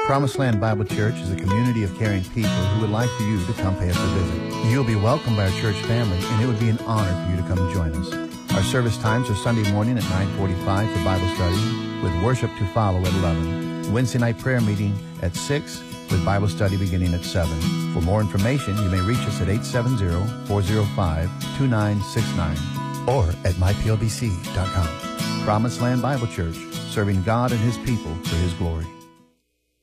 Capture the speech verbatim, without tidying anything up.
Promised Land Bible Church is a community of caring people who would like for you to come pay us a visit. You'll be welcomed by our church family, and it would be an honor for you to come join us. Our service times are Sunday morning at nine forty-five for Bible study, with worship to follow at eleven. Wednesday night prayer meeting at six, with Bible study beginning at seven. For more information, you may reach us at eight seven zero, four zero five, two nine six nine or at my p l b c dot com. Promised Land Bible Church, serving God and His people for His glory.